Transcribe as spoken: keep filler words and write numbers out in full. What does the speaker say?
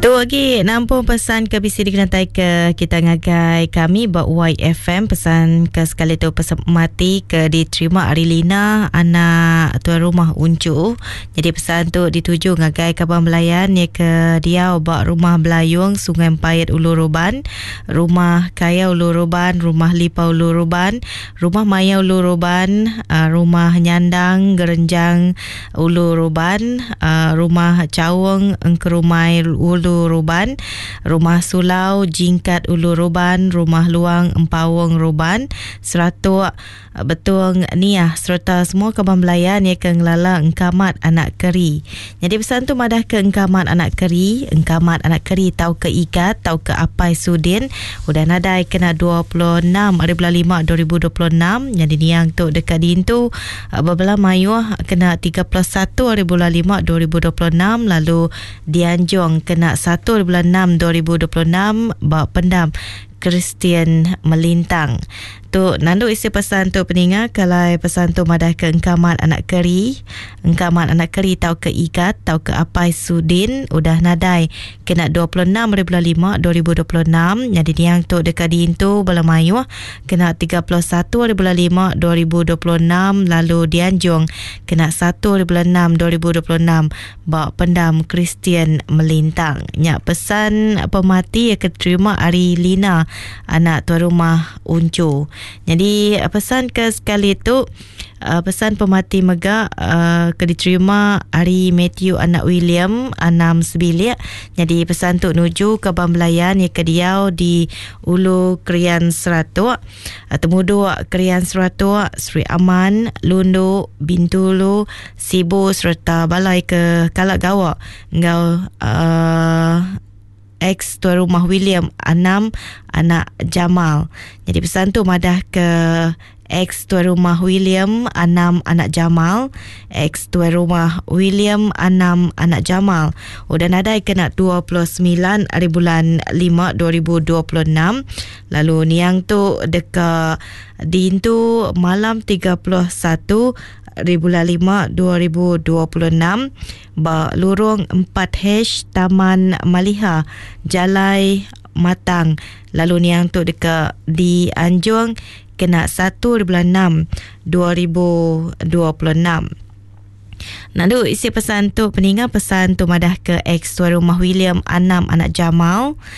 Tu lagi nampung pesan ke bisi dikenai ke kita ngagai kami buat Y F M. Pesan ke sekali tu pesan mati ke diterima Arilina anak tuan rumah Uncu. Jadi pesan tu dituju ngagai Kaban Melayan ya ke dia buat rumah Belayung Sungai Empayat Ulu Roban, rumah Kaya Ulu Roban, rumah Lipa Ulu Roban, rumah Maya Ulu Roban, uh, rumah Nyandang Gerenjang Ulu Roban, uh, rumah Cawang Engkerumai Ulu Roban, rumah Sulau Jingkat Ulu Roban, rumah Luang Empawang Roban, Seratuk Betung Niah serta semua Kaban Melayan ya ke ngelala Engkamat Anak Keri. Jadi pesan tu madah ke Engkamat Anak Keri, Engkamat Anak Keri tahu ke ikat, tahu ke Apai Sudin, udah nadai kena dua puluh enam hari bulan lima dua ribu dua puluh enam. Jadi niang tu dekat dintu bebelah mayuh kena tiga puluh satu hari bulan lima dua ribu dua puluh enam, lalu Dianjong kena satu hari bulan enam dua ribu dua puluh enam bawa pendam Kristian Melintang. Tu nandu isi pesan tu peningat kalau pesan tu madah ke Engkamat Anak Keri, Engkamat Anak Keri tahu ke ikat, tahu ke Apai Sudin, udah nadai kena dua puluh enam hari bulan lima dua ribu dua puluh enam. Jadi yang tu dekat dintu Bala Mayuh kena tiga puluh satu hari bulan lima dua ribu dua puluh enam, lalu Dianjong kena satu hari bulan enam dua ribu dua puluh enam bawa pendam Kristian Melintang. Nyak pesan pemati ya keterima Arilina anak tuan rumah Uncu. Jadi pesan ke sekali tu uh, pesan pemati megak uh, ke diterima Ari Matthew anak William Anam Sebilik. Jadi pesan tu nuju ke Kaban Melayan ya ke diau di Ulu Krian Seratuk, uh, temudu Krian Seratuk, Sri Aman, Lundu, Bintulu, Sibu serta balai ke Kalak Gawak ngau uh, ex tuan rumah William Anam anak Jamal. Jadi pesan tu madah ke ex tuan rumah William Anam anak Jamal, ex tuan rumah William Anam anak Jamal. Udah nadai kena dua puluh sembilan hari bulan lima dua ribu dua puluh enam. Lalu niang tu dekat dintu malam tiga puluh satu hari bulan lima dua ribu dua puluh enam ba lorong empat H Taman Maliha Jalai Matang. Lalu niang tu dekat di Anjung kena satu hari bulan enam dua ribu dua puluh enam. Nandu isi pesan tu peningat pesan tu madah ke ex tuan rumah William Anam anak Jamal.